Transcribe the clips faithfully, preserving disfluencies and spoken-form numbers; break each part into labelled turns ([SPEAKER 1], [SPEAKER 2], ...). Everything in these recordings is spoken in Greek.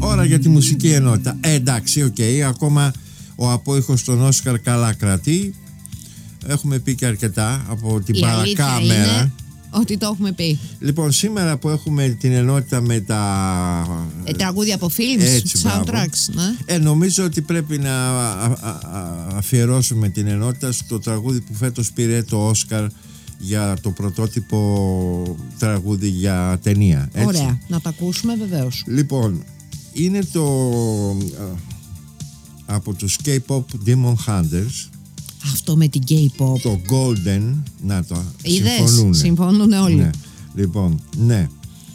[SPEAKER 1] Τώρα για τη μουσική ενότητα. Ε, εντάξει, οκ, okay, ακόμα ο απόϊχος των Όσκαρ καλά κρατεί. Έχουμε πει και αρκετά από την παρακάμερα.
[SPEAKER 2] Ότι το έχουμε πει.
[SPEAKER 1] Λοιπόν, σήμερα που έχουμε την ενότητα με τα
[SPEAKER 2] ε, τραγούδια από films, soundtracks, ναι.
[SPEAKER 1] ε, νομίζω ότι πρέπει να α, α, α, αφιερώσουμε την ενότητα στο τραγούδι που φέτος πήρε το Όσκαρ για το πρωτότυπο τραγούδι για ταινία, έτσι.
[SPEAKER 2] Ωραία, να το ακούσουμε βεβαίως.
[SPEAKER 1] Λοιπόν, είναι το α, από τους K-pop Demon Hunters.
[SPEAKER 2] Αυτό με την K-pop.
[SPEAKER 1] Το Golden, να το,
[SPEAKER 2] είδες,
[SPEAKER 1] συμφωνούν.
[SPEAKER 2] Συμφωνούν όλοι.
[SPEAKER 1] Ναι. Λοιπόν, ναι.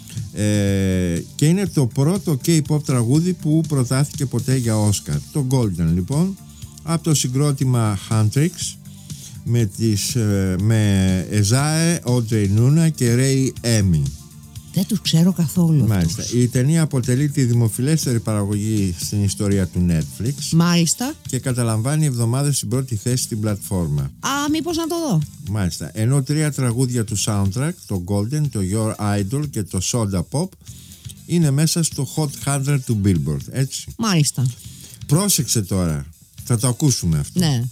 [SPEAKER 1] Ε, και είναι το πρώτο K-pop τραγούδι που προτάθηκε ποτέ για Όσκαρ. Το Golden, λοιπόν, από το συγκρότημα Huntrix με, τις, με Εζάε, Audrey Nuna και Ray Emi.
[SPEAKER 2] Δεν τους ξέρω καθόλου.
[SPEAKER 1] Μάλιστα.
[SPEAKER 2] Αυτούς.
[SPEAKER 1] Η ταινία αποτελεί τη δημοφιλέστερη παραγωγή στην ιστορία του Netflix.
[SPEAKER 2] Μάλιστα.
[SPEAKER 1] Και καταλαμβάνει εβδομάδες στην πρώτη θέση στην πλατφόρμα.
[SPEAKER 2] Α, μήπως να το δω.
[SPEAKER 1] Μάλιστα. Ενώ τρία τραγούδια του soundtrack, το Golden, το Your Idol και το Soda Pop, είναι μέσα στο Hot εκατό του Billboard, έτσι.
[SPEAKER 2] Μάλιστα.
[SPEAKER 1] Πρόσεξε τώρα, θα το ακούσουμε αυτό.
[SPEAKER 2] Ναι.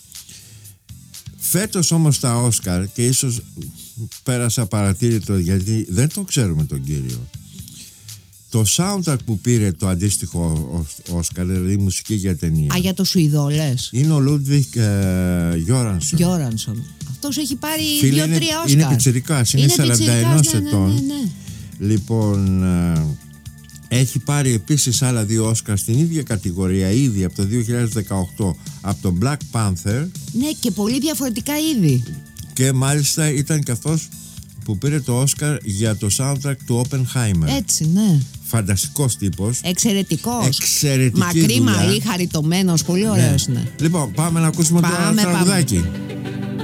[SPEAKER 1] Φέτος όμως τα Όσκαρ, και ίσως πέρασα παρατήρητο γιατί δεν το ξέρουμε τον κύριο, το soundtrack που πήρε το αντίστοιχο Όσκαρ, δηλαδή μουσική για ταινία.
[SPEAKER 2] Α, για το Σουηδόλες.
[SPEAKER 1] Είναι ο Λούντβικ Γιόρανσον.
[SPEAKER 2] Γιόρανσον. Αυτός έχει πάρει δύο-τρία Όσκαρ.
[SPEAKER 1] Είναι πιτσιρικάς, είναι, είναι σαράντα ένα
[SPEAKER 2] ναι,
[SPEAKER 1] ετών.
[SPEAKER 2] Ναι, ναι, ναι.
[SPEAKER 1] Λοιπόν, έχει πάρει επίσης άλλα δύο Όσκαρ στην ίδια κατηγορία ήδη από το δύο χιλιάδες δεκαοκτώ από το Black Panther.
[SPEAKER 2] Ναι, και πολύ διαφορετικά είδη.
[SPEAKER 1] Και μάλιστα ήταν καθώς που πήρε το Όσκαρ για το soundtrack του Oppenheimer.
[SPEAKER 2] Έτσι, ναι.
[SPEAKER 1] Φανταστικός τύπος.
[SPEAKER 2] Εξαιρετικός.
[SPEAKER 1] Εξαιρετική
[SPEAKER 2] μακρύ
[SPEAKER 1] δουλειά.
[SPEAKER 2] μαλλί, χαριτωμένος, πολύ ωραίος, ναι. ναι.
[SPEAKER 1] Λοιπόν, πάμε να ακούσουμε το τραγουδάκι.